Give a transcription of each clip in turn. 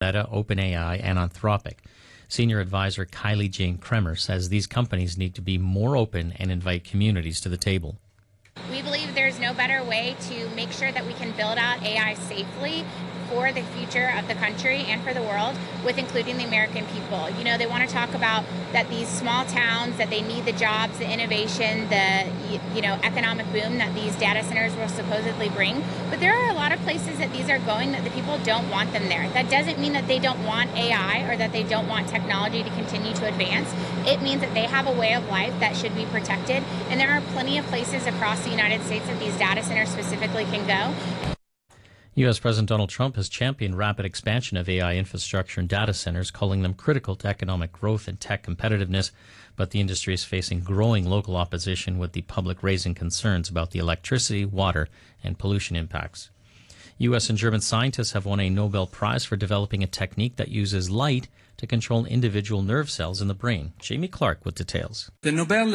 Meta, OpenAI, and Anthropic. Senior advisor Kylie Jane Kremer says these companies need to be more open and invite communities to the table. We believe there's no better way to make sure that we can build out AI safely for the future of the country and for the world, with including the American people. You know, they want to talk about that these small towns, that they need the jobs, the innovation, the economic boom that these data centers will supposedly bring. But there are a lot of places that these are going that the people don't want them there. That doesn't mean that they don't want AI or that they don't want technology to continue to advance. It means that they have a way of life that should be protected. And there are plenty of places across the United States that these data centers specifically can go. U.S. President Donald Trump has championed rapid expansion of AI infrastructure and data centers, calling them critical to economic growth and tech competitiveness. But the industry is facing growing local opposition, with the public raising concerns about the electricity, water, and pollution impacts. U.S. and German scientists have won a Nobel Prize for developing a technique that uses light to control individual nerve cells in the brain. Jamie Clark with details. The Nobel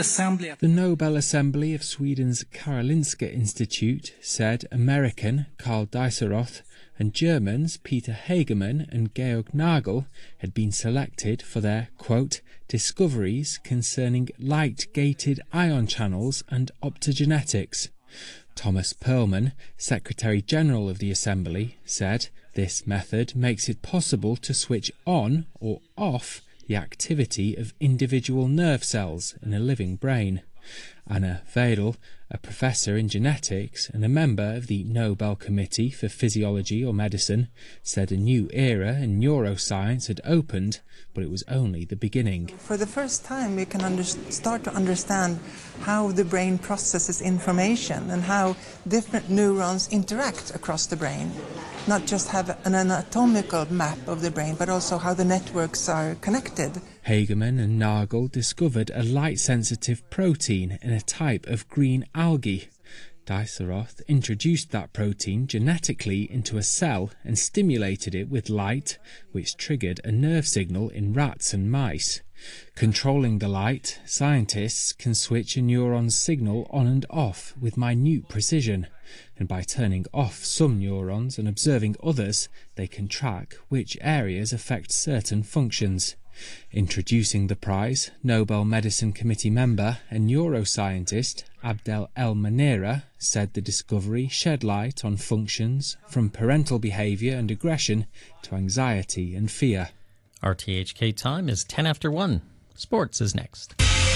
Assembly of Sweden's Karolinska Institute said American Carl Dieseroth and Germans Peter Hagemann and Georg Nagel had been selected for their, quote, discoveries concerning light-gated ion channels and optogenetics. Thomas Perlman, Secretary-General of the Assembly, said this method makes it possible to switch on or off the activity of individual nerve cells in a living brain. Anna Weidel, a professor in genetics and a member of the Nobel Committee for Physiology or Medicine, said a new era in neuroscience had opened, but it was only the beginning. For the first time, we can start to understand how the brain processes information and how different neurons interact across the brain. Not just have an anatomical map of the brain, but also how the networks are connected. Hagemann and Nagel discovered a light-sensitive protein in a type of green algae. Dieseroth introduced that protein genetically into a cell and stimulated it with light, which triggered a nerve signal in rats and mice. Controlling the light, scientists can switch a neuron's signal on and off with minute precision, and by turning off some neurons and observing others, they can track which areas affect certain functions. Introducing the prize, Nobel Medicine Committee member and neuroscientist Abdel El Manera said the discovery shed light on functions from parental behaviour and aggression to anxiety and fear. RTHK time is 10 after 1. Sports is next.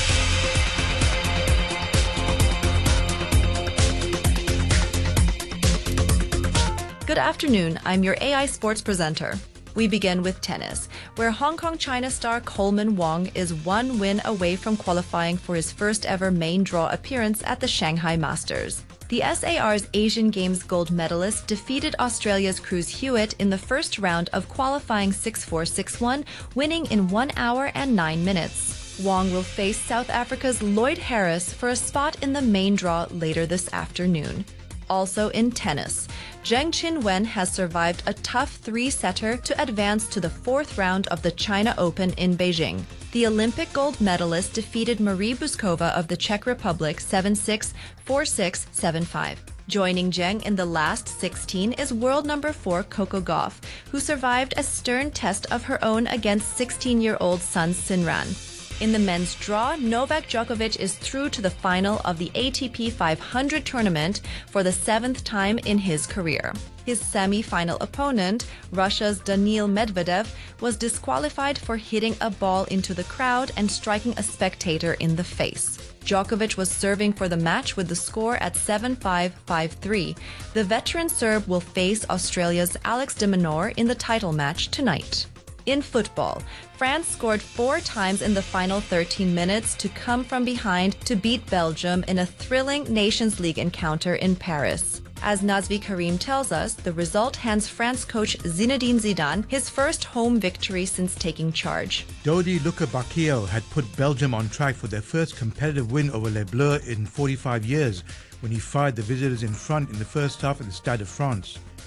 Good afternoon, I'm your AI sports presenter. We begin with tennis, where Hong Kong China star Coleman Wong is one win away from qualifying for his first ever main draw appearance at the Shanghai Masters. The SAR's Asian Games gold medalist defeated Australia's Cruz Hewitt in the first round of qualifying 6-4, 6-1, winning in 1 hour and 9 minutes. Wong will face South Africa's Lloyd Harris for a spot in the main draw later this afternoon. Also in tennis, Zheng Qinwen has survived a tough three-setter to advance to the fourth round of the China Open in Beijing. The Olympic gold medalist defeated Marie Buskova of the Czech Republic 7-6, 4-6, 7-5. Joining Zheng in the last 16 is world number 4 Coco Gauff, who survived a stern test of her own against 16-year-old Sun Xinran. In the men's draw, Novak Djokovic is through to the final of the ATP 500 tournament for the 7th time in his career. His semi-final opponent, Russia's Daniil Medvedev, was disqualified for hitting a ball into the crowd and striking a spectator in the face. Djokovic was serving for the match with the score at 7-5, 5-3. The veteran Serb will face Australia's Alex de Minaur in the title match tonight. In football, France scored 4 times in the final 13 minutes to come from behind to beat Belgium in a thrilling Nations League encounter in Paris. As Nazvi Karim tells us, the result hands France coach Zinedine Zidane his first home victory since taking charge. Dodi Lukebakio had put Belgium on track for their first competitive win over Les Bleus in 45 years when he fired the visitors in front in the first half at the Stade de France.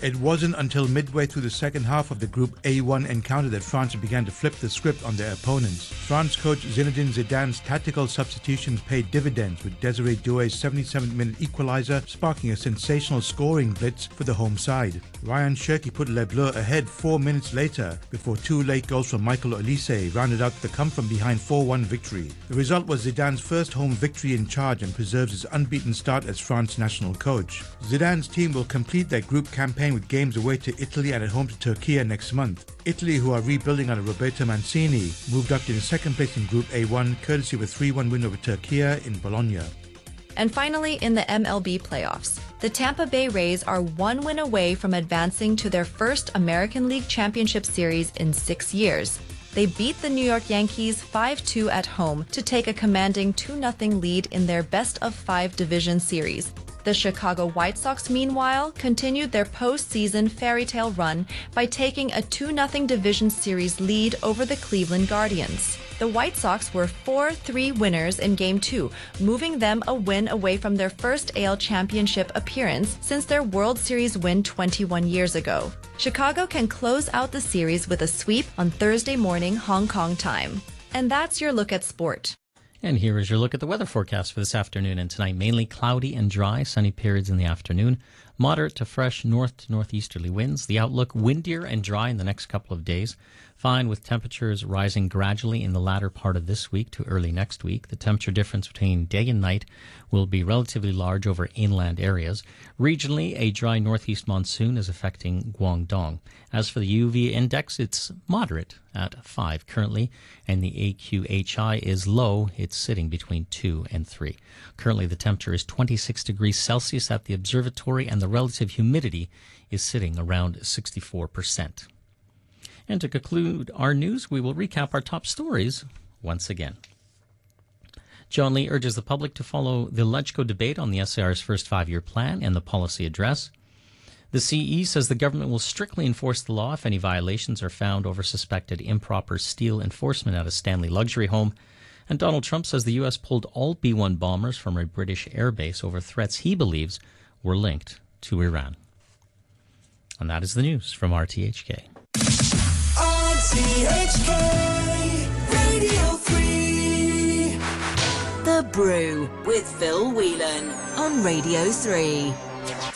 It wasn't until midway through the second half of the Group A1 encounter that France began to flip the script on their opponents. France coach Zinedine Zidane's tactical substitutions paid dividends, with Desiree Doué's 77th-minute equaliser sparking a sensational scoring blitz for the home side. Ryan Cherki put Les Bleus ahead 4 minutes later before 2 late goals from Michael Olise rounded out the come-from-behind 4-1 victory. The result was Zidane's first home victory in charge and preserves his unbeaten start as France national coach. Zidane's team will complete their group campaign with games away to Italy and at home to Turkey next month. Italy, who are rebuilding under Roberto Mancini, moved up to second place in Group A1 courtesy of a 3-1 win over Turkey in Bologna. And finally, in the MLB playoffs, the Tampa Bay Rays are 1 win away from advancing to their first American League Championship Series in 6 years. They beat the New York Yankees 5-2 at home to take a commanding 2-0 lead in their best-of-5 division series. The Chicago White Sox, meanwhile, continued their postseason fairy tale run by taking a 2-0 division series lead over the Cleveland Guardians. The White Sox were 4-3 winners in Game 2, moving them a win away from their first AL championship appearance since their World Series win 21 years ago. Chicago can close out the series with a sweep on Thursday morning Hong Kong time. And that's your look at sport. And here is your look at the weather forecast for this afternoon and tonight. Mainly cloudy and dry, sunny periods in the afternoon. Moderate to fresh north to northeasterly winds. The outlook windier and dry in the next couple of days. Fine with temperatures rising gradually in the latter part of this week to early next week. The temperature difference between day and night will be relatively large over inland areas. Regionally, a dry northeast monsoon is affecting Guangdong. As for the UV index, it's moderate at 5 currently, and the AQHI is low. It's sitting between 2 and 3. Currently, the temperature is 26 degrees Celsius at the observatory, and the relative humidity is sitting around 64%. And to conclude our news, we will recap our top stories once again. John Lee urges the public to follow the LegCo debate on the SAR's first 5-year plan and the policy address. The CE says the government will strictly enforce the law if any violations are found over suspected improper steel enforcement at a Stanley luxury home. And Donald Trump says the U.S. pulled all B-1 bombers from a British airbase over threats he believes were linked to Iran. And that is the news from RTHK. RTHK Radio 3. The Brew with Phil Whelan on Radio 3.